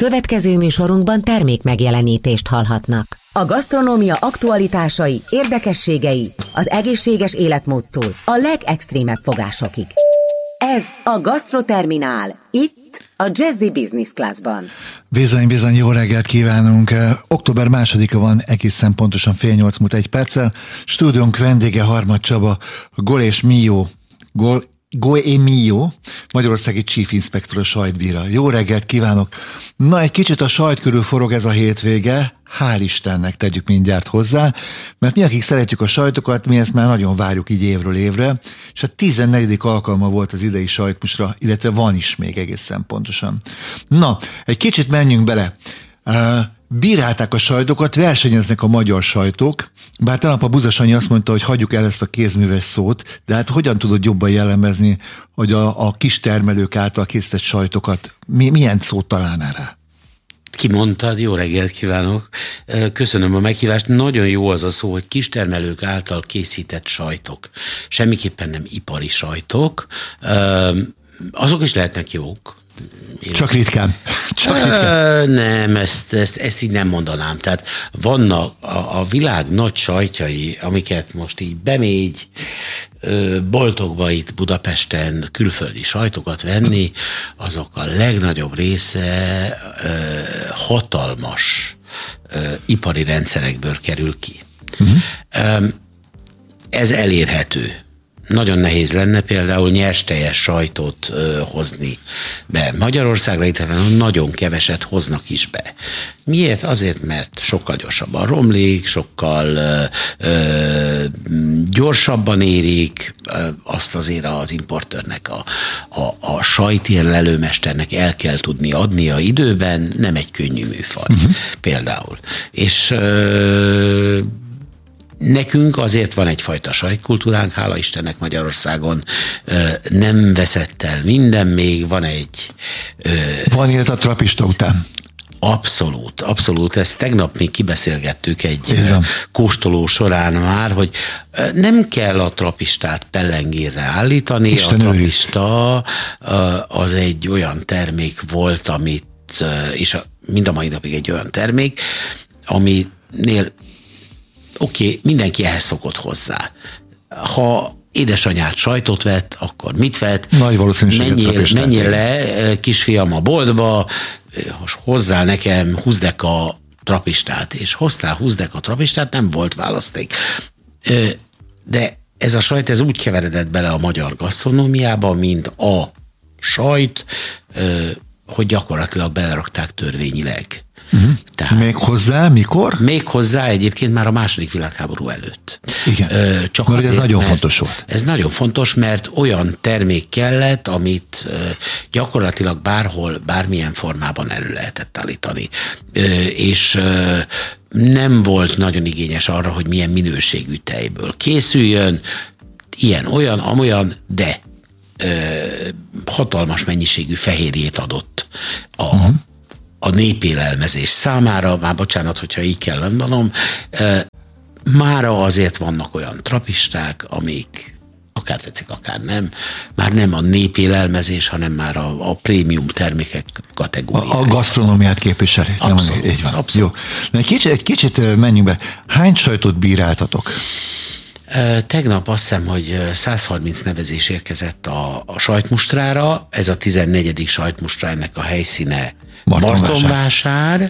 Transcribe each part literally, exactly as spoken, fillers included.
Következő műsorunkban termék megjelenítést hallhatnak. A gasztronómia aktualitásai, érdekességei, az egészséges életmódtól a legextrémebb fogásokig. Ez a Gasztroterminál, itt a Jazzy Business Classban. Bizony, bizony, jó reggelt kívánunk. Október másodika van, egészen pontosan fél nyolc múlt egy perccel. Stúdiónk vendége Harmad Csaba, Gol és Mio, Gol Goe Mio, magyarországi Chief Inspector, a sajtbíra. Jó reggelt kívánok! Na, egy kicsit a sajt körül forog ez a hétvége, hál' Istennek tegyük mindjárt hozzá, mert mi, akik szeretjük a sajtokat, mi ezt már nagyon várjuk így évről évre, és a tizennegyedik alkalma volt az idei sajtmusra, illetve van is még egészen pontosan. Na, egy kicsit menjünk bele. Uh, Bírálták a sajtokat, versenyeznek a magyar sajtok, bár tegnap a Buzasanyi azt mondta, hogy hagyjuk el ezt a kézműves szót, de hát hogyan tudod jobban jellemezni, hogy a, a kis termelők által készített sajtokat, mi, milyen szót találnál rá? Kimondtad, jó reggelt kívánok. Köszönöm a meghívást. Nagyon jó az a szó, hogy kistermelők által készített sajtok. Semmiképpen nem ipari sajtok. Azok is lehetnek jók. Én Csak ritkán. Csak ritkán. Nem, ezt, ezt, ezt így nem mondanám. Tehát vannak a, a világ nagy sajtjai, amiket most így bemégy boltokba itt Budapesten külföldi sajtokat venni, azok a legnagyobb része hatalmas ipari rendszerekből kerül ki. Uh-huh. Ez elérhető. Nagyon nehéz lenne például nyerstejes sajtot ö, hozni be Magyarországra, itt nagyon keveset hoznak is be. Miért? Azért, mert sokkal gyorsabban romlik, sokkal ö, ö, gyorsabban érik, ö, azt azért az importőrnek, a, a, a sajtérlelőmesternek el kell tudni adnia időben, nem egy könnyű műfaj uh-huh. például. És ö, nekünk azért van egyfajta sajtkultúránk, hála Istennek Magyarországon nem veszett el minden, még van egy... Van élet a trapista után. Abszolút, abszolút. Ezt tegnap még kibeszélgettük egy Igen. kóstoló során már, hogy nem kell a trapistát pellengérre állítani. Isten a trapista az egy olyan termék volt, amit, és mind a mai napig egy olyan termék, aminél oké, okay, mindenki ehhez szokott hozzá. Ha édesanyád sajtot vett, akkor mit vett? Nagy valószínűséget menjél, menjél le, kisfiam, a boltba, hozzál nekem húsz deka trapistát, és hoztál húsz deka trapistát, nem volt választék. De ez a sajt, ez úgy keveredett bele a magyar gasztronómiába, mint a sajt, hogy gyakorlatilag belerakták törvényileg. Uh-huh. Tehát, még hozzá, mikor? Még hozzá egyébként már a második világháború előtt. Igen, ö, csak mert azért, ez nagyon fontos volt. Ez nagyon fontos, mert olyan termék kellett, amit ö, gyakorlatilag bárhol, bármilyen formában elő lehetett állítani. Ö, és ö, nem volt nagyon igényes arra, hogy milyen minőségű tejből készüljön, ilyen, olyan, amolyan, de ö, hatalmas mennyiségű fehérjét adott a uh-huh. a népélelmezés számára, már bocsánat, hogyha így kell mondanom, mára azért vannak olyan trapisták, amik akár tetszik, akár nem, már nem a népélelmezés, hanem már a, a prémium termékek kategóriája. A, a gasztronómiát képviseli. Abszolút. Nem, így van. Abszolút. Jó. Na, egy, kicsit, egy kicsit menjünk be. Hány sajtot bíráltatok? Tegnap azt hiszem, hogy száz harminc nevezés érkezett a, a sajtmustrára, ez a tizennegyedik sajtmustra, ennek a helyszíne Martonvásár,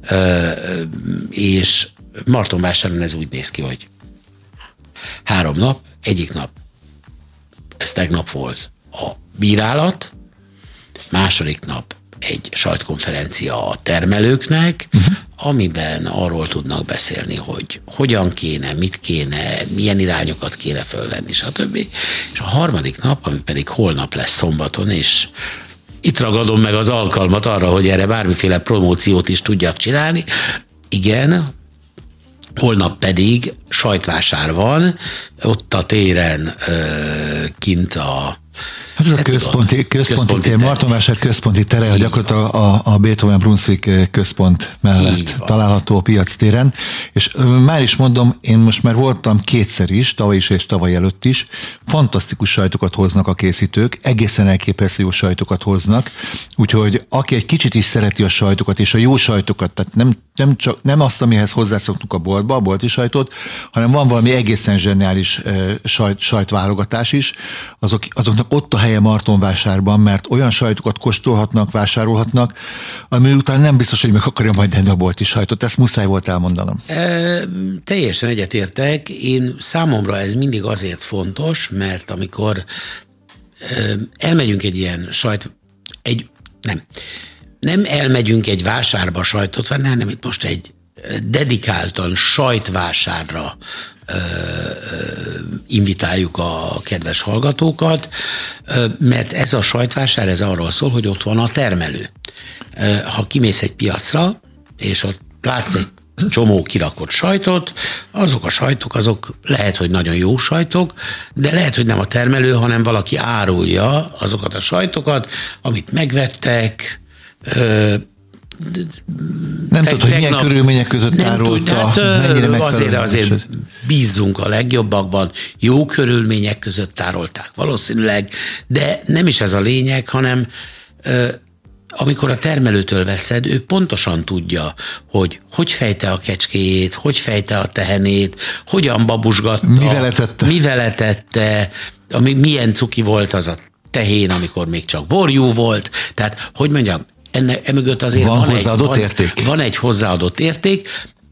és Martonvásáron ez úgy néz ki, hogy három nap, egyik nap, ez tegnap volt a bírálat, második nap egy sajtkonferencia a termelőknek, uh-huh. amiben arról tudnak beszélni, hogy hogyan kéne, mit kéne, milyen irányokat kéne fölvenni, stb. És a harmadik nap, ami pedig holnap lesz szombaton, és itt ragadom meg az alkalmat arra, hogy erre bármiféle promóciót is tudjak csinálni. Igen, holnap pedig sajtvásár van, ott a téren ö, kint a Hát ez a központi, központi, központi tér, Martonvásár központi tere, hogy gyakorlatilag a, a Beethoven Brunswick központ mellett található a piactéren. És már is mondom, én most már voltam kétszer is, tavaly is és tavaly előtt is, fantasztikus sajtokat hoznak a készítők, egészen elképesztő jó sajtokat hoznak, úgyhogy aki egy kicsit is szereti a sajtokat, és a jó sajtokat, tehát nem, nem, csak, nem azt, amihez hozzászoktunk a boltba, a bolti sajtot, hanem van valami egészen zseniális sajt, sajtválogatás is, azok, azoknak ott a helye Martonvásárban, mert olyan sajtokat kóstolhatnak, vásárolhatnak, ami után nem biztos, hogy meg akarja majd enni a bolti sajtot. Ezt muszáj volt elmondanom. E, teljesen egyetértek. Én számomra ez mindig azért fontos, mert amikor e, elmegyünk egy ilyen sajt, egy, nem, nem elmegyünk egy vásárba sajtot venni, hanem itt most egy dedikáltan sajtvásárra ö, ö, invitáljuk a kedves hallgatókat, ö, mert ez a sajtvásár, ez arról szól, hogy ott van a termelő. Ö, ha kimész egy piacra, és ott látsz egy csomó kirakott sajtot, azok a sajtok, azok lehet, hogy nagyon jó sajtok, de lehet, hogy nem a termelő, hanem valaki árulja azokat a sajtokat, amit megvettek, ö, nem tudod, hogy milyen körülmények között árulta, hát, mennyire megfelelő. Azért, azért bízzunk a legjobbakban, jó körülmények között tárolták valószínűleg, de nem is ez a lényeg, hanem amikor a termelőtől veszed, ő pontosan tudja, hogy hogy fejte a kecskéjét, hogy fejte a tehenét, hogyan babusgatta, mivel etette, mivel etette, ami, milyen cuki volt az a tehén, amikor még csak borjú volt. Tehát, hogy mondjam, ennek emögött azért van, van, hozzáadott egy, érték. Van, van egy hozzáadott érték.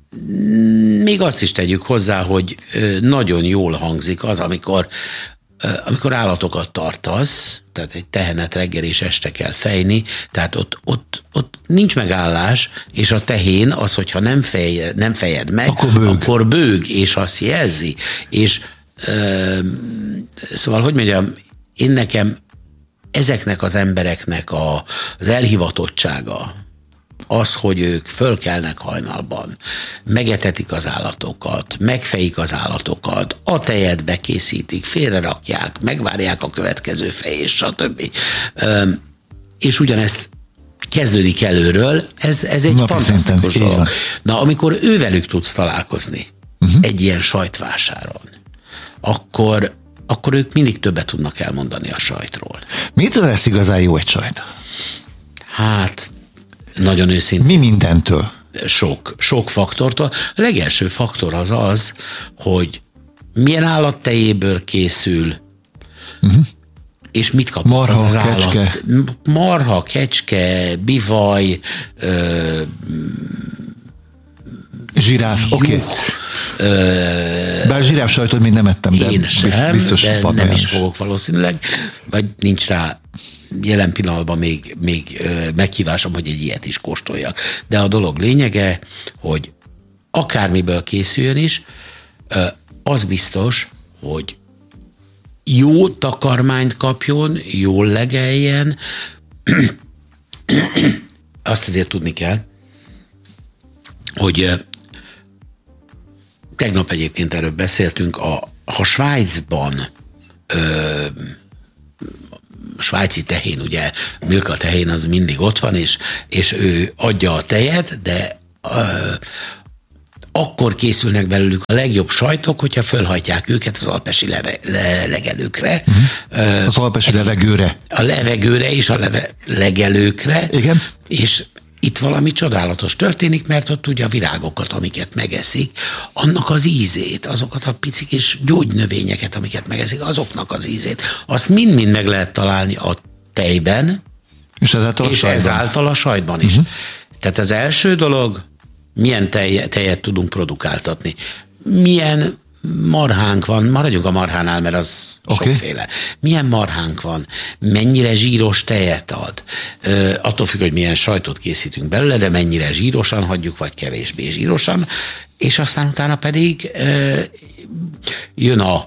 Még azt is tegyük hozzá, hogy nagyon jól hangzik az, amikor, amikor állatokat tartasz, tehát egy tehenet reggel és este kell fejni, tehát ott, ott, ott nincs megállás, és a tehén az, hogyha nem, fej, nem fejed meg, akkor bőg. akkor bőg, és azt jelzi. És ö, szóval, hogy mondjam, én nekem ezeknek az embereknek a, az elhivatottsága, az, hogy ők fölkelnek hajnalban, megetetik az állatokat, megfejik az állatokat, a tejet bekészítik, félrerakják, megvárják a következő fejést, stb. Üm, és ugyanezt kezdődik előről, ez, ez egy Napi fantasztikus szinten, dolog. Na, amikor ővelük tudsz találkozni uh-huh. egy ilyen sajtvásáron, akkor akkor ők mindig többet tudnak elmondani a sajtról. Mitől lesz igazán jó egy sajt? Hát, nagyon őszintén. Mi mindentől? Sok, sok faktortól. A legelső faktor az az, hogy milyen állattejéből készül, uh-huh. és mit kap marha, az, az kecske. állat. Marha, kecske, bivaj, ö, zsiráf, oké. Okay. Bár zsiráf sajtot még nem ettem, de én sem, biztos de van nem olyan is fogok valószínűleg, vagy nincs rá jelen pillanatban még, még meghívásom, hogy egy ilyet is kóstoljak. De a dolog lényege, hogy akármiből készüljön is, az biztos, hogy jó takarmányt kapjon, jól legeljen. Azt azért tudni kell, hogy tegnap egyébként erről beszéltünk, a, ha Svájcban ö, svájci tehén, ugye Milka tehén az mindig ott van, és, és ő adja a tejet, de ö, akkor készülnek belőlük a legjobb sajtok, hogyha fölhajtják őket az alpesi leve, le, legelőkre. Uh-huh. Az alpesi levegőre. A levegőre és a leve, legelőkre. Igen. És itt valami csodálatos történik, mert ott ugye a virágokat, amiket megeszik, annak az ízét, azokat a pici kis gyógynövényeket, amiket megeszik, azoknak az ízét, azt mind-mind meg lehet találni a tejben, és ezáltal a, és ezáltal a sajtban is. Uh-huh. Tehát az első dolog, milyen tej, tejet tudunk produkáltatni. Milyen marhánk van, maradjunk a marhánál, mert az okay. sokféle. Milyen marhánk van, mennyire zsíros tejet ad, Ö, attól függ, hogy milyen sajtot készítünk belőle, de mennyire zsírosan hagyjuk, vagy kevésbé zsírosan, és aztán utána pedig ö, jön a,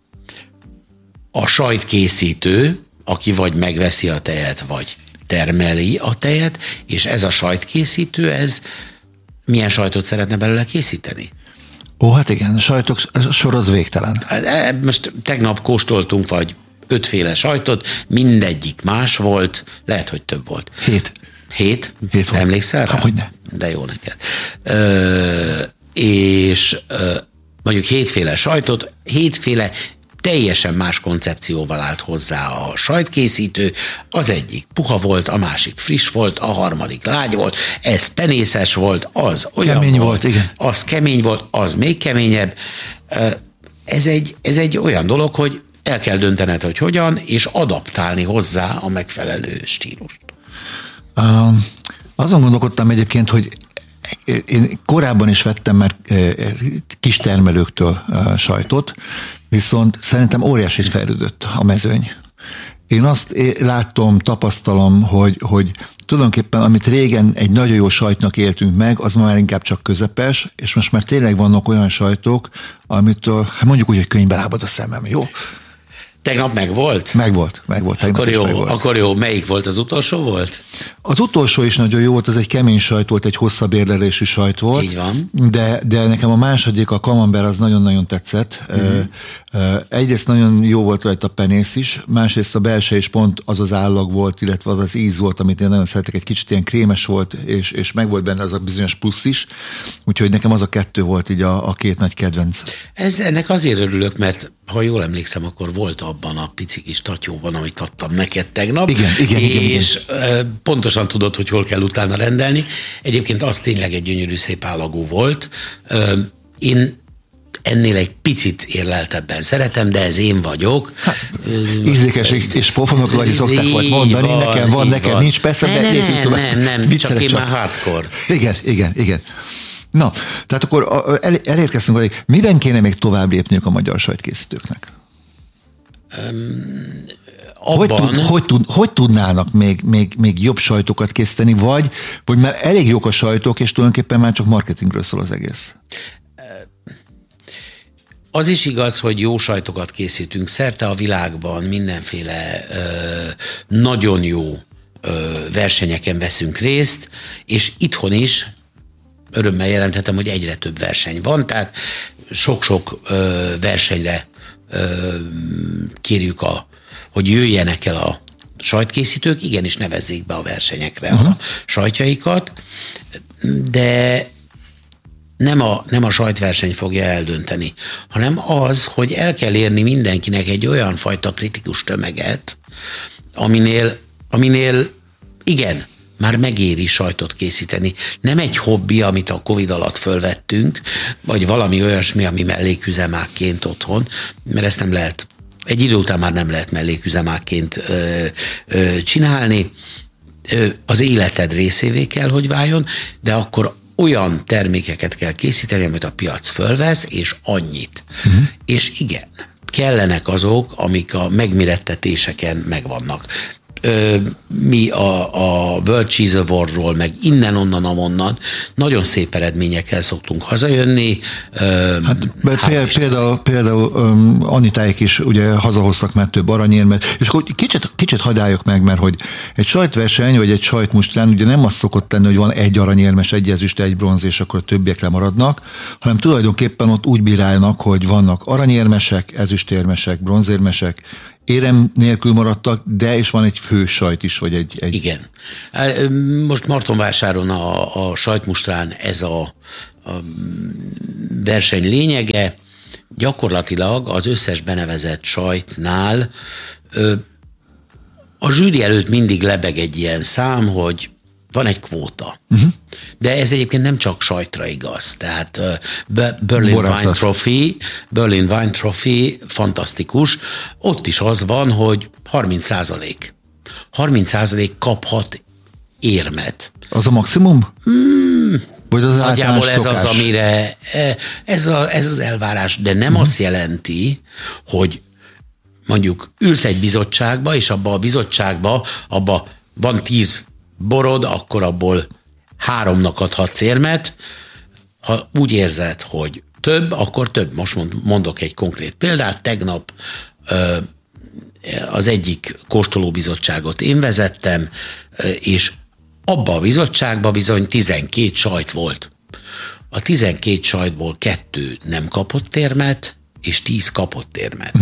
a sajtkészítő, aki vagy megveszi a tejet, vagy termeli a tejet, és ez a sajtkészítő, ez milyen sajtot szeretne belőle készíteni? Ó, hát igen, a sajtok sor az végtelen. Most tegnap kóstoltunk, vagy ötféle sajtot, mindegyik más volt, lehet, hogy több volt. Hét. Hét? Hét volt. Emlékszel rá? Hogyne. De jó neked. Ö, és ö, mondjuk hétféle sajtot, hétféle teljesen más koncepcióval állt hozzá a sajtkészítő. Az egyik puha volt, a másik friss volt, a harmadik lágy volt, ez penészes volt, az olyan kemény volt, volt, igen. Az kemény volt, az még keményebb. Ez egy, ez egy olyan dolog, hogy el kell döntened, hogy hogyan, és adaptálni hozzá a megfelelő stílust. Um, azon gondolkodtam egyébként, hogy én korábban is vettem már kistermelőktől sajtot, viszont szerintem óriásit fejlődött a mezőny. Én azt látom, tapasztalom, hogy, hogy tulajdonképpen amit régen egy nagyon jó sajtnak éltünk meg, az már inkább csak közepes, és most már tényleg vannak olyan sajtok, amitől, hát mondjuk úgy, hogy könyvbe lábad a szemem, jó? Tegnap meg volt? Meg volt, meg volt. Akkor jó, meg volt. akkor jó. Melyik volt az utolsó volt? Az utolsó is nagyon jó volt, az egy kemény sajt volt, egy hosszabb érlelésű sajt volt. Így van. De, de nekem a második, a camembert, az nagyon-nagyon tetszett. Mm-hmm. Egyrészt nagyon jó volt rajta a penész is, másrészt a belső is pont az az állag volt, illetve az az íz volt, amit én nagyon szeretek, egy kicsit ilyen krémes volt, és, és meg volt benne az a bizonyos plusz is. Úgyhogy nekem az a kettő volt így a, a két nagy kedvenc. Ez, ennek azért örülök, mert ha jól emlékszem, akkor volt abban a pici kis tatyóban, amit adtam neked tegnap. Igen, igen, igen. És igen. Pontosan tudod, hogy hol kell utána rendelni. Egyébként az tényleg egy gyönyörű szép állagú volt. Én ennél egy picit érleltebben szeretem, de ez én vagyok. Hát, ízlékes és pofonok vagy, szokták volt mondani, van, nekem van, neked van. Nincs, persze, ne, de nem, nem, nem, nem, csak én már hardcore. Igen, igen, igen. Na, tehát akkor elérkeztünk odaig, miben kéne még tovább lépniük a magyar sajtkészítőknek? Um, hogy, tud, hogy, tud, hogy tudnának még, még, még jobb sajtokat készíteni, vagy, vagy már elég jók a sajtok, és tulajdonképpen már csak marketingről szól az egész? Az is igaz, hogy jó sajtokat készítünk szerte a világban, mindenféle ö, nagyon jó ö, versenyeken veszünk részt, és itthon is örömmel jelenthetem, hogy egyre több verseny van, tehát sok-sok ö, versenyre ö, kérjük, a, hogy jöjjenek el a sajtkészítők, igenis nevezzék be a versenyekre uh-huh. a sajtjaikat, de nem a, nem a sajtverseny fogja eldönteni, hanem az, hogy el kell érni mindenkinek egy olyan fajta kritikus tömeget, aminél, aminél igen, már megéri sajtot készíteni. Nem egy hobbi, amit a Covid alatt fölvettünk, vagy valami olyasmi, ami melléküzemákként otthon, mert ezt nem lehet, egy idő után már nem lehet melléküzemákként ö, ö, csinálni. Ö, az életed részévé kell, hogy váljon, de akkor olyan termékeket kell készíteni, amit a piac fölvesz, és annyit. Uh-huh. És igen, kellenek azok, amik a megmérettetéseken megvannak. Ö, mi a, a World Cheese Awardról, meg innen-onnan, amonnan nagyon szép eredményekkel szoktunk hazajönni. Ö, hát, hát például, például um, Anitáik is ugye hazahoztak már több aranyérmet, és akkor kicsit, kicsit hagyáljuk meg, mert hogy egy sajtverseny, vagy egy sajtmustrán ugye nem az szokott tenni, hogy van egy aranyérmes, egy ezüst, egy bronz, és akkor a többiek lemaradnak, hanem tulajdonképpen ott úgy bírálnak, hogy vannak aranyérmesek, ezüstérmesek, bronzérmesek, érem nélkül maradtak, de és van egy fő sajt is, vagy egy... egy... Igen. Most Martonvásáron a, a sajtmustrán ez a, a verseny lényege. Gyakorlatilag az összes benevezett sajtnál a zsűri előtt mindig lebeg egy ilyen szám, hogy van egy kvóta. Uh-huh. De ez egyébként nem csak sajtra igaz. Tehát uh, Berlin Borászat. Wine Trophy, Berlin Wine Trophy fantasztikus. Ott is az van, hogy harminc százalék. harminc százalék kaphat érmet. Az a maximum? Mm, Vagy az nagyjából ez szokás? az, amire ez, a, ez az elvárás, de nem uh-huh. azt jelenti, hogy mondjuk ülsz egy bizottságba, és abba a bizottságba abba van tíz borod, akkor abból háromnak adhatsz érmet. Ha úgy érzed, hogy több, akkor több. Most mondok egy konkrét példát. Tegnap az egyik kóstolóbizottságot én vezettem, és abba a bizottságban bizony tizenkét sajt volt. A tizenkét sajtból kettő nem kapott érmet, és tíz kapott érmet. Uh-huh.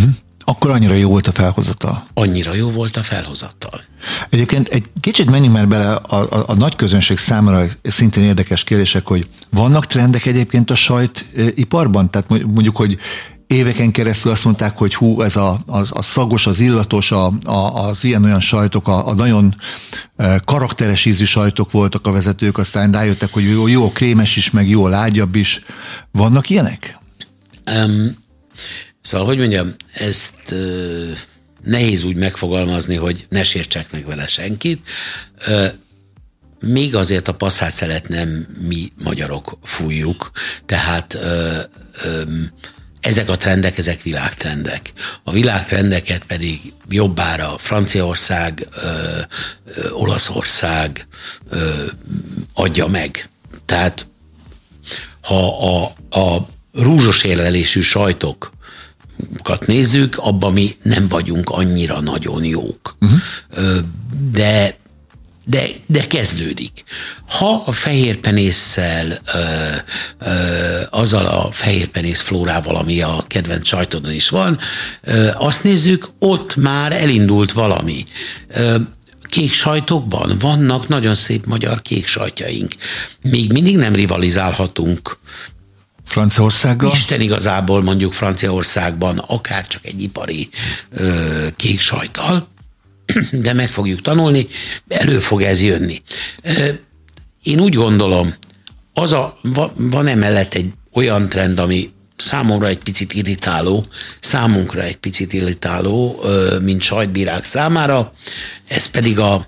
Akkor annyira jó volt a felhozatal. Annyira jó volt a felhozatal. Egyébként egy kicsit menjünk már bele a, a, a nagy közönség számára szintén érdekes kérdések, hogy vannak trendek egyébként a sajtiparban? Tehát mondjuk, hogy éveken keresztül azt mondták, hogy hú, ez a, a, a szagos, az illatos, a, a, az ilyen-olyan sajtok, a, a nagyon karakteres ízű sajtok voltak a vezetők, aztán rájöttek, hogy jó, jó krémes is, meg jó lágyabb is. Vannak ilyenek? Um, szóval, hogy mondjam, ezt uh, nehéz úgy megfogalmazni, hogy ne sértsek meg vele senkit. Uh, még azért a passzát nem mi magyarok fújjuk, tehát uh, um, ezek a trendek, ezek világtrendek. A világtrendeket pedig jobbára Franciaország, ö, ö, Olaszország ö, adja meg. Tehát ha a, a rúzsos érlelésű sajtokat nézzük, abban mi nem vagyunk annyira nagyon jók. Uh-huh. Ö, de De, de kezdődik. Ha a fehérpenésszel, ö, ö, azzal a fehérpenész flórával, ami a kedvenc sajtodon is van, ö, azt nézzük, ott már elindult valami. Ö, kék sajtokban vannak nagyon szép magyar kék sajtjaink. Még mindig nem rivalizálhatunk Franciaországgal? Isten igazából mondjuk Franciaországban akár csak egy ipari ö, kék sajttal, de meg fogjuk tanulni, elő fog ez jönni. Én úgy gondolom, az a, van emellett egy olyan trend, ami számomra egy picit irritáló, számunkra egy picit irritáló, mint sajtbírák számára, ez pedig a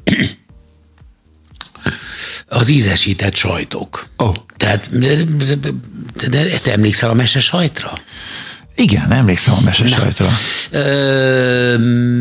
az ízesített sajtok. Oh. Tehát, de te emlékszel a mese sajtra? Igen, emlékszem a mese sajtra. Ö,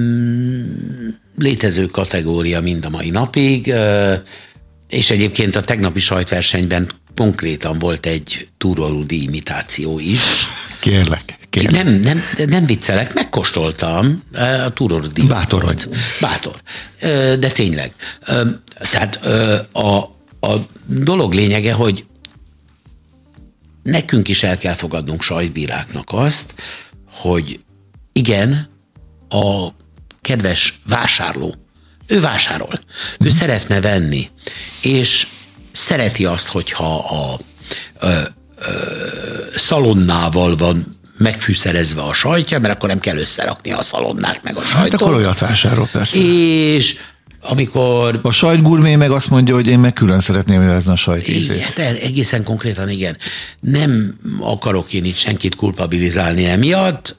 létező kategória mind a mai napig, ö, és egyébként a tegnapi sajtversenyben konkrétan volt egy túroludi imitáció is. Kérlek, kérlek. Nem, nem, nem viccelek, megkóstoltam a túroludi. Bátor vagy. Bátor. De tényleg. Tehát a, a dolog lényege, hogy nekünk is el kell fogadnunk sajtbíráknak azt, hogy igen, a kedves vásárló, ő vásárol, ő szeretne venni, és szereti azt, hogyha a ö, ö, szalonnával van megfűszerezve a sajtja, mert akkor nem kell összerakni a szalonnát meg a sajtot. Hát akkor olyat vásárol, persze. És amikor... A sajtgurmé meg azt mondja, hogy én meg külön szeretném érezni a sajt ízét. Hát egészen konkrétan igen. Nem akarok én itt senkit kulpabilizálni emiatt.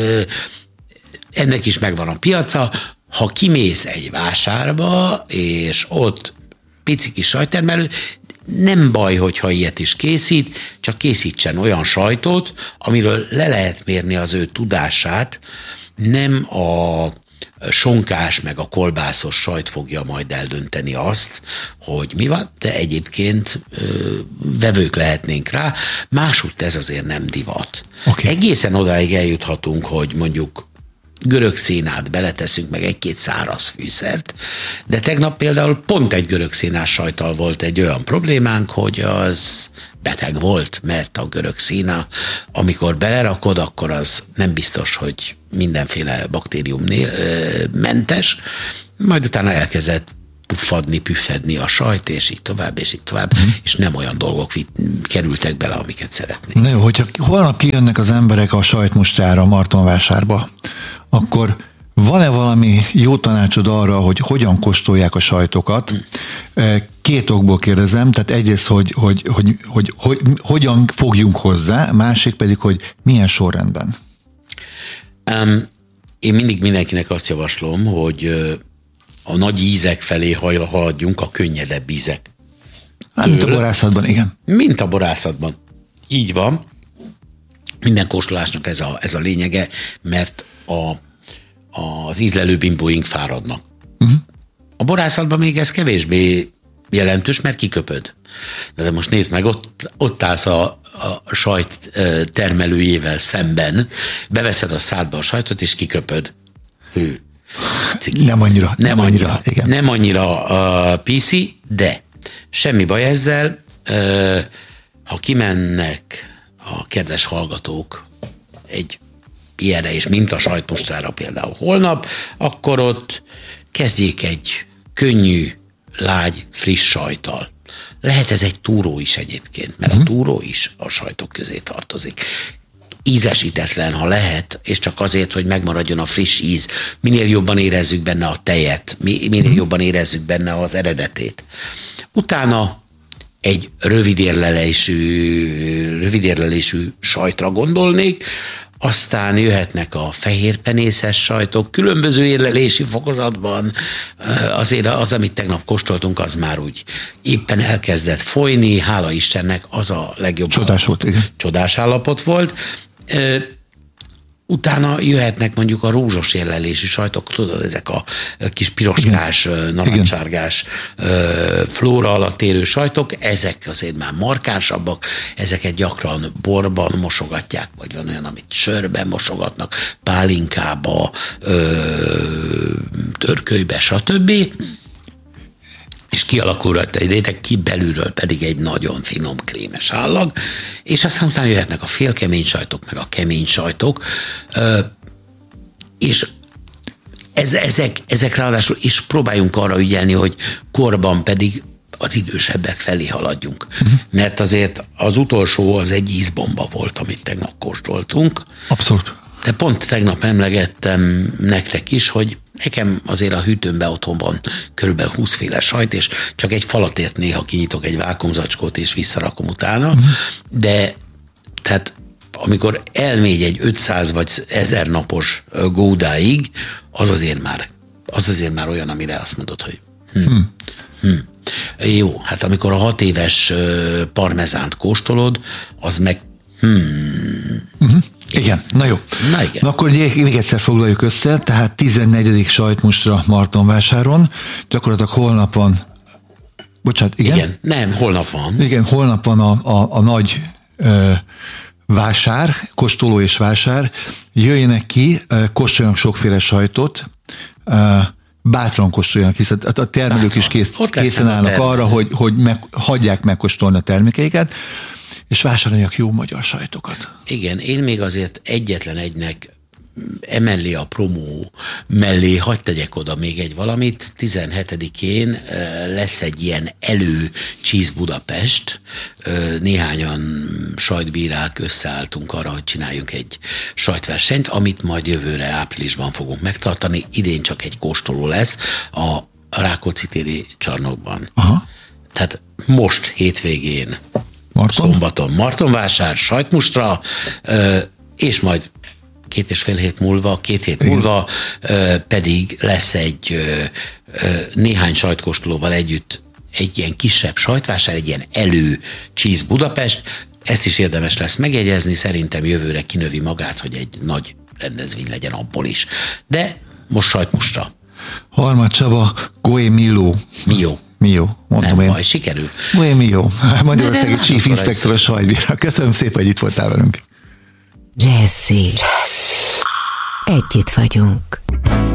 Ennek is megvan a piaca. Ha kimész egy vásárba, és ott pici kis sajttermelő, nem baj, hogyha ilyet is készít, csak készítsen olyan sajtot, amiről le lehet mérni az ő tudását, nem a sonkás meg a kolbászos sajt fogja majd eldönteni azt, hogy mi van, de egyébként ö, vevők lehetnénk rá, másútt ez azért nem divat. Okay. Egészen odáig eljuthatunk, hogy mondjuk görög szénát beleteszünk, meg egy-két száraz fűszert, de tegnap például pont egy görög szénás sajttal volt egy olyan problémánk, hogy az beteg volt, mert a görög szína, amikor belerakod, akkor az nem biztos, hogy mindenféle baktérium mentes, majd utána elkezdett puffadni, püffedni a sajt, és így tovább, és így tovább, mm. és nem olyan dolgok kerültek bele, amiket szeretnék. Na jó, hogyha holnap kijönnek az emberek a sajtmustrára, Martonvásárba, akkor van-e valami jó tanácsod arra, hogy hogyan kóstolják a sajtokat? Két okból kérdezem, tehát egyrészt, hogy, hogy, hogy, hogy, hogy hogyan fogjunk hozzá, másik pedig, hogy milyen sorrendben. Um, én mindig mindenkinek azt javaslom, hogy a nagy ízek felé haladjunk, a könnyedebb ízek. Hát, mint a borászatban, igen. Mint a borászatban. Így van. Minden kóstolásnak ez a, ez a lényege, mert a, az ízlelő bimbóink fáradnak. Uh-huh. A borászatban még ez kevésbé jelentős, mert kiköpöd. De most nézd meg, ott, ott állsz a, a sajt termelőjével szemben, beveszed a szádba a sajtot, és kiköpöd. Hű. Ciki. Nem annyira. Nem, nem annyira, annyira, igen. Nem annyira uh, piszi, de semmi baj ezzel. Uh, ha kimennek a kedves hallgatók egy ilyenre és minta sajtmustrára például holnap, akkor ott kezdjék egy könnyű, lágy, friss sajttal. Lehet ez egy túró is egyébként, mert a túró is a sajtok közé tartozik. Ízesítetlen, ha lehet, és csak azért, hogy megmaradjon a friss íz. Minél jobban érezzük benne a tejet, minél jobban érezzük benne az eredetét. Utána egy rövid érlelésű, rövid érlelésű sajtra gondolnék, aztán jöhetnek a fehérpenészes sajtok, különböző érlelési fokozatban. Azért az, amit tegnap kóstoltunk, az már úgy éppen elkezdett folyni, hála Istennek, az a legjobb. Csodás volt, igen. Csodás állapot volt. Utána jöhetnek mondjuk a rózsos érlelésű sajtok, tudod, ezek a kis piroskás, igen, narancsárgás, flóra alatt érő sajtok, ezek azért már markánsabbak, ezeket gyakran borban mosogatják, vagy van olyan, amit sörben mosogatnak, pálinkába, törkölybe, stb. És kialakul egy réteg, ki belülről pedig egy nagyon finom krémes állag, és aztán utána jöhetnek a félkemény sajtok, meg a kemény sajtok, és ez, ezek, ezek ráadásul, és próbáljunk arra ügyelni, hogy korban pedig az idősebbek felé haladjunk. Uh-huh. Mert azért az utolsó az egy ízbomba volt, amit tegnap kóstoltunk. Abszolút. De pont tegnap emlegettem nektek is, hogy nekem azért a hűtőmben otthon van körülbelül húszféle sajt, és csak egy falatért néha kinyitok egy vákuumzacskót, és visszarakom utána, uh-huh. de tehát amikor elmegy egy ötszáz vagy ezer napos gódáig, az azért már, az azért már olyan, amire azt mondod, hogy hm, hm. Hm. Jó, hát amikor a hat éves parmezánt kóstolod, az meg hmm. Uh-huh. Igen, na jó. Na igen. Na akkor még egyszer foglaljuk össze, tehát tizennegyedik sajtmustra Martonvásáron, gyakorlatilag holnap van, bocsánat, igen? Igen, nem, holnap van. Igen, holnap van a, a, a nagy ö, vásár, kóstoló és vásár, jöjjenek ki, kóstoljanak sokféle sajtot, ö, bátran kóstoljanak, hiszen a termelők bátran. is kész, készen állnak arra, hogy, hogy meg, hagyják megkóstolni a termékeiket, és vásároljak jó magyar sajtokat. Igen, én még azért egyetlen egynek emellé a promó mellé hadd tegyek oda még egy valamit. tizenhetedikén lesz egy ilyen elő Cheese Budapest. Néhányan sajtbírák összeálltunk arra, hogy csináljunk egy sajtversenyt, amit majd jövőre áprilisban fogunk megtartani. Idén csak egy kóstoló lesz a Rákóczi téri csarnokban. Aha. Tehát most hétvégén Marton? Szombaton Martonvásár, sajtmustra, és majd két és fél hét múlva, két hét Igen. múlva pedig lesz egy néhány sajtkóstolóval együtt egy ilyen kisebb sajtvásár, egy ilyen elő Cheese Budapest. Ezt is érdemes lesz megjegyezni, szerintem jövőre kinövi magát, hogy egy nagy rendezvény legyen abból is. De most sajtmustra. Harmad Csaba, Goé Milo. Mio. Mio, mondtam nem én. baj, sikerül. Goé Mio, Magyarországi Chief Inspector a sajtbírá. Köszönöm szépen, hogy itt voltál velünk. Jazzy. Együtt vagyunk.